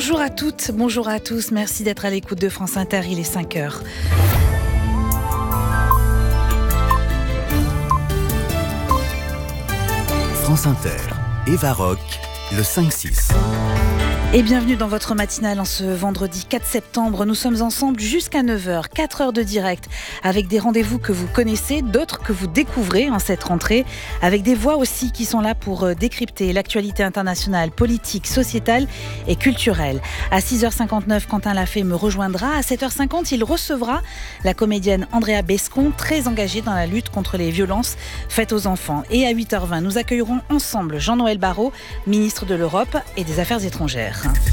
Bonjour à toutes, bonjour à tous. Merci d'être à l'écoute de France Inter, il est 5h. France Inter, Eva Rock, le 5-6. Et bienvenue dans votre matinale en ce vendredi 4 septembre. Nous sommes ensemble jusqu'à 9h, 4 heures de direct, avec des rendez-vous que vous connaissez, d'autres que vous découvrez en cette rentrée, avec des voix aussi qui sont là pour décrypter l'actualité internationale, politique, sociétale et culturelle. À 6h59, Quentin Lafay me rejoindra. À 7h50, il recevra la comédienne Andrea Bescon, très engagée dans la lutte contre les violences faites aux enfants. Et à 8h20, nous accueillerons ensemble Jean-Noël Barrot, ministre de l'Europe et des Affaires étrangères.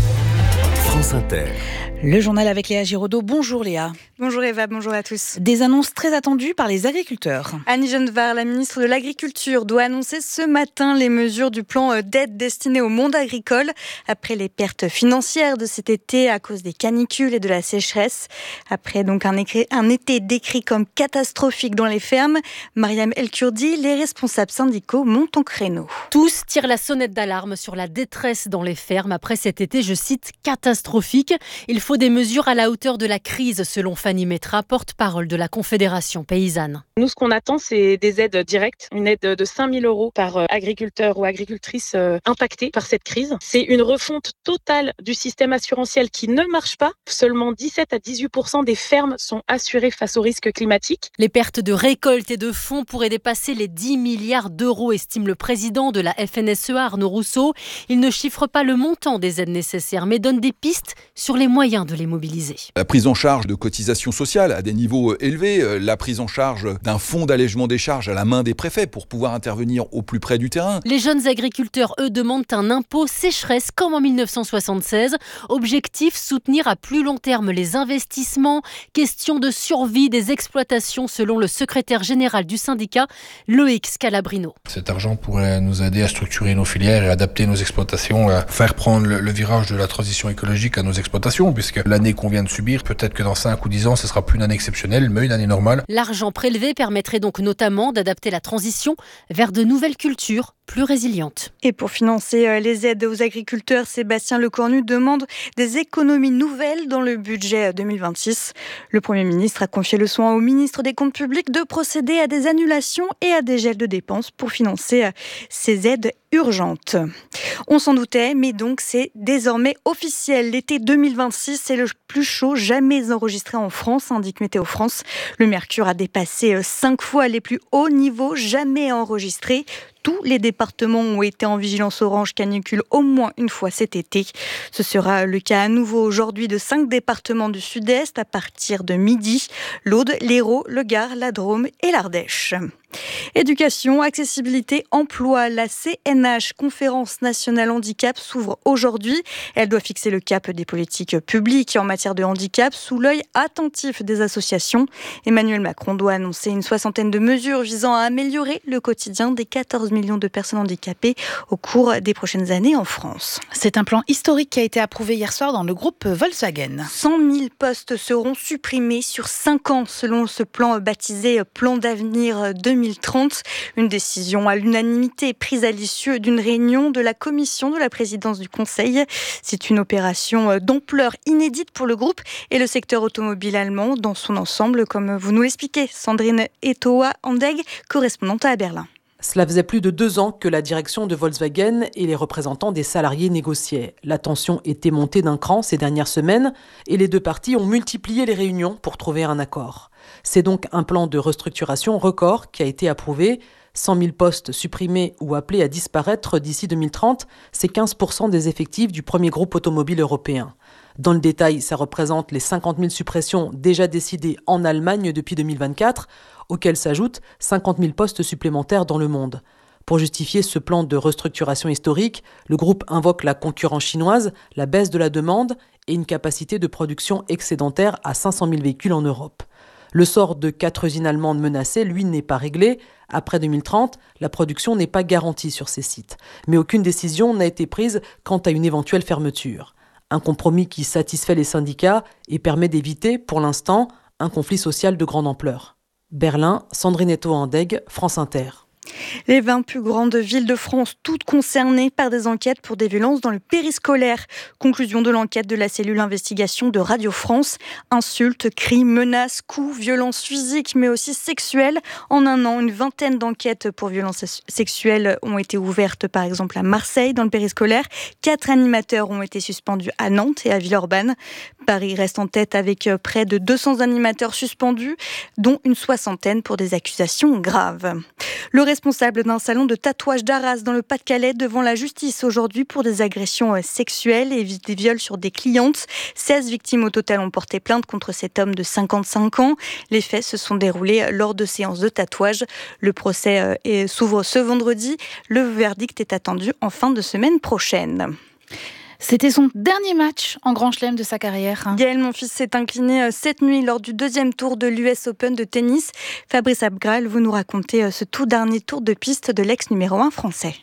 France Inter. Le journal avec Léa Giraudot. Bonjour Léa. Bonjour Eva, bonjour à tous. Des annonces très attendues par les agriculteurs. Annie Genevard, la ministre de l'Agriculture, doit annoncer ce matin les mesures du plan d'aide destiné au monde agricole après les pertes financières de cet été à cause des canicules et de la sécheresse. Après donc un été décrit comme catastrophique dans les fermes, Mariam El Kurdi, les responsables syndicaux montent au créneau. Tous tirent la sonnette d'alarme sur la détresse dans les fermes après cet été, je cite, catastrophique. Il faut des mesures à la hauteur de la crise, selon Fanny Métra, porte-parole de la Confédération paysanne. Nous, ce qu'on attend, c'est des aides directes, une aide de 5 000 € par agriculteur ou agricultrice impacté par cette crise. C'est une refonte totale du système assurantiel qui ne marche pas. Seulement 17 à 18% des fermes sont assurées face aux risques climatiques. Les pertes de récoltes et de fonds pourraient dépasser les 10 milliards d'euros, estime le président de la FNSEA, Arnaud Rousseau. Il ne chiffre pas le montant des aides nécessaires, mais donne des pistes sur les moyens de les mobiliser. La prise en charge de cotisations sociales à des niveaux élevés, la prise en charge d'un fonds d'allègement des charges à la main des préfets pour pouvoir intervenir au plus près du terrain. Les jeunes agriculteurs, eux, demandent un impôt sécheresse comme en 1976. Objectif, soutenir à plus long terme les investissements. Question de survie des exploitations selon le secrétaire général du syndicat, Loïc Scalabrino. Cet argent pourrait nous aider à structurer nos filières et adapter nos exploitations, à faire prendre le virage de la transition écologique à nos exploitations, puisque l'année qu'on vient de subir, peut-être que dans 5 ou 10 ans, ce sera plus une année exceptionnelle, mais une année normale. L'argent prélevé permettrait donc notamment d'adapter la transition vers de nouvelles cultures plus résilientes. Et pour financer les aides aux agriculteurs, Sébastien Lecornu demande des économies nouvelles dans le budget 2026. Le Premier ministre a confié le soin au ministre des Comptes publics de procéder à des annulations et à des gels de dépenses pour financer ces aides urgentes. On s'en doutait, mais donc c'est désormais officiel. L'été 2026, c'est le plus chaud jamais enregistré en France, indique Météo France. Le mercure a dépassé 5 fois les plus hauts niveaux jamais enregistrés. Tous les départements ont été en vigilance orange canicule au moins une fois cet été. Ce sera le cas à nouveau aujourd'hui de 5 départements du sud-est à partir de midi. L'Aude, l'Hérault, le Gard, la Drôme et l'Ardèche. Éducation, accessibilité, emploi. La CNH, Conférence nationale handicap, s'ouvre aujourd'hui. Elle doit fixer le cap des politiques publiques en matière de handicap sous l'œil attentif des associations. Emmanuel Macron doit annoncer une 60aine de mesures visant à améliorer le quotidien des 14 millions de personnes handicapées au cours des prochaines années en France. C'est un plan historique qui a été approuvé hier soir dans le groupe Volkswagen. 100 000 postes seront supprimés sur 5 ans selon ce plan baptisé Plan d'avenir 2030. Une décision à l'unanimité prise à l'issue d'une réunion de la commission de la présidence du Conseil. C'est une opération d'ampleur inédite pour le groupe et le secteur automobile allemand dans son ensemble, comme vous nous l'expliquez, Sandrine Etoa-Andeg, correspondante à Berlin. Cela faisait plus de 2 ans que la direction de Volkswagen et les représentants des salariés négociaient. La tension était montée d'un cran ces dernières semaines et les deux parties ont multiplié les réunions pour trouver un accord. C'est donc un plan de restructuration record qui a été approuvé. 100 000 postes supprimés ou appelés à disparaître d'ici 2030, c'est 15% des effectifs du premier groupe automobile européen. Dans le détail, ça représente les 50 000 suppressions déjà décidées en Allemagne depuis 2024, auxquelles s'ajoutent 50 000 postes supplémentaires dans le monde. Pour justifier ce plan de restructuration historique, le groupe invoque la concurrence chinoise, la baisse de la demande et une capacité de production excédentaire à 500 000 véhicules en Europe. Le sort de 4 usines allemandes menacées, lui, n'est pas réglé. Après 2030, la production n'est pas garantie sur ces sites. Mais aucune décision n'a été prise quant à une éventuelle fermeture. Un compromis qui satisfait les syndicats et permet d'éviter, pour l'instant, un conflit social de grande ampleur. Berlin, Sandrine Etoa-Andeg, France Inter. Les 20 plus grandes villes de France, toutes concernées par des enquêtes pour des violences dans le périscolaire. Conclusion de l'enquête de la cellule investigation de Radio France. Insultes, cris, menaces, coups, violences physiques, mais aussi sexuelles. En un an, une vingtaine d'enquêtes pour violences sexuelles ont été ouvertes, par exemple à Marseille, dans le périscolaire. 4 animateurs ont été suspendus à Nantes et à Villeurbanne. Paris reste en tête avec près de 200 animateurs suspendus, dont une soixantaine pour des accusations graves. Le responsable d'un salon de tatouage d'Arras dans le Pas-de-Calais devant la justice aujourd'hui pour des agressions sexuelles et des viols sur des clientes. 16 victimes au total ont porté plainte contre cet homme de 55 ans. Les faits se sont déroulés lors de séances de tatouage. Le procès s'ouvre ce vendredi. Le verdict est attendu en fin de semaine prochaine. C'était son dernier match en Grand Chelem de sa carrière. Gaël Monfils s'est incliné cette nuit lors du 2e tour de l'US Open de tennis. Fabrice Abgral, vous nous racontez ce tout dernier tour de piste de l'ex numéro 1 français.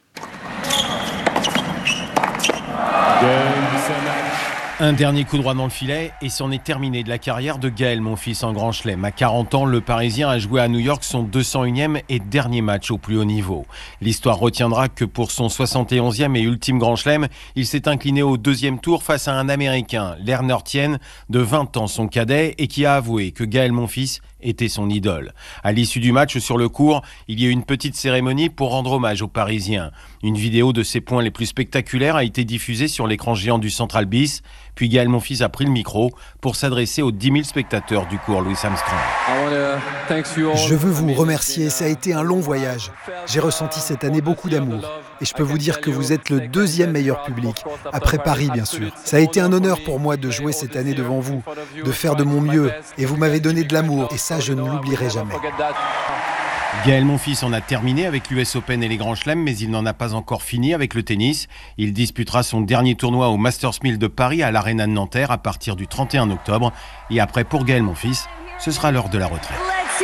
Un dernier coup droit dans le filet et c'en est terminé de la carrière de Gaël Monfils en Grand Chelem. À 40 ans, le Parisien a joué à New York son 201e et dernier match au plus haut niveau. L'histoire retiendra que pour son 71e et ultime Grand Chelem, il s'est incliné au 2e tour face à un Américain, Lerner Tien, de 20 ans, son cadet, et qui a avoué que Gaël Monfils était son idole. À l'issue du match sur le court, il y a eu une petite cérémonie pour rendre hommage aux Parisiens. Une vidéo de ses points les plus spectaculaires a été diffusée sur l'écran géant du Central Bis. Puis Gaël Monfils a pris le micro pour s'adresser aux 10 000 spectateurs du cours Louis Armstrong. Je veux vous remercier, ça a été un long voyage. J'ai ressenti cette année beaucoup d'amour. Et je peux vous dire que vous êtes le 2e meilleur public, après Paris bien sûr. Ça a été un honneur pour moi de jouer cette année devant vous, de faire de mon mieux. Et vous m'avez donné de l'amour, et ça je ne l'oublierai jamais. Gaël Monfils en a terminé avec l'US Open et les Grands Chelems, mais il n'en a pas encore fini avec le tennis. Il disputera son dernier tournoi au Masters 1000 de Paris à l'Arena de Nanterre à partir du 31 octobre. Et après, pour Gaël Monfils, ce sera l'heure de la retraite.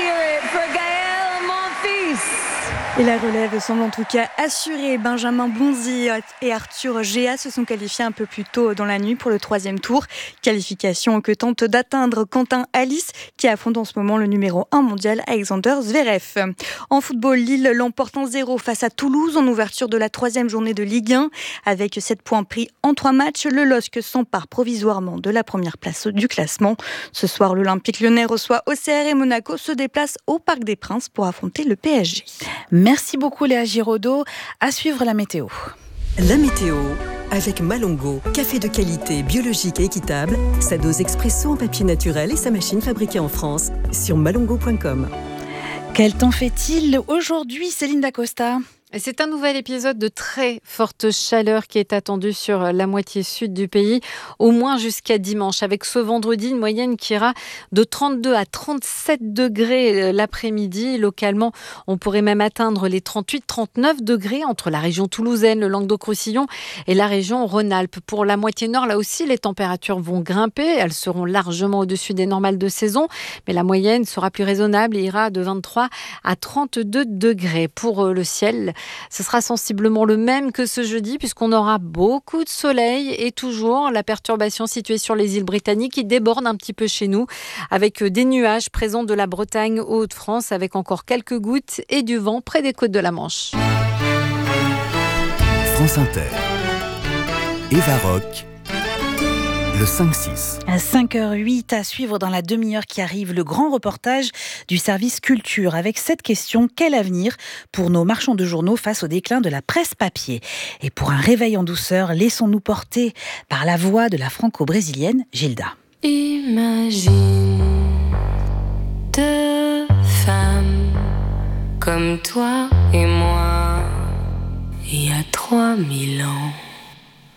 Et la relève semble en tout cas assurée. Benjamin Bonzi et Arthur Géa se sont qualifiés un peu plus tôt dans la nuit pour le 3e tour. Qualification que tente d'atteindre Quentin Alice, qui affronte en ce moment le numéro 1 mondial Alexander Zverev. En football, Lille l'emporte 1-0 face à Toulouse en ouverture de la 3e journée de Ligue 1. Avec 7 points pris en 3 matchs, le LOSC s'empare provisoirement de la première place du classement. Ce soir, l'Olympique Lyonnais reçoit Auxerre et Monaco se déplace au Parc des Princes pour affronter le PSG. Merci beaucoup Léa Giraudot. À suivre la météo. La météo avec Malongo, café de qualité, biologique et équitable, sa dose expresso en papier naturel et sa machine fabriquée en France sur malongo.com. Quel temps fait-il aujourd'hui, Céline Dacosta ? Et c'est un nouvel épisode de très forte chaleur qui est attendu sur la moitié sud du pays, au moins jusqu'à dimanche, avec ce vendredi une moyenne qui ira de 32 à 37 degrés l'après-midi. Localement, on pourrait même atteindre les 38-39 degrés entre la région toulousaine, le Languedoc-Roussillon et la région Rhône-Alpes. Pour la moitié nord, là aussi, les températures vont grimper. Elles seront largement au-dessus des normales de saison, mais la moyenne sera plus raisonnable et ira de 23 à 32 degrés. Pour le ciel, ce sera sensiblement le même que ce jeudi puisqu'on aura beaucoup de soleil et toujours la perturbation située sur les îles britanniques qui déborde un petit peu chez nous avec des nuages présents de la Bretagne aux Hauts-de-France avec encore quelques gouttes et du vent près des côtes de la Manche. France Inter. Eva Rock. Le 5-6. À 5h08, à suivre dans la demi-heure qui arrive, le grand reportage du service culture avec cette question: quel avenir pour nos marchands de journaux face au déclin de la presse papier? Et pour un réveil en douceur, laissons-nous porter par la voix de la franco-brésilienne Gilda. Imagine deux femmes comme toi et moi, il y a 3000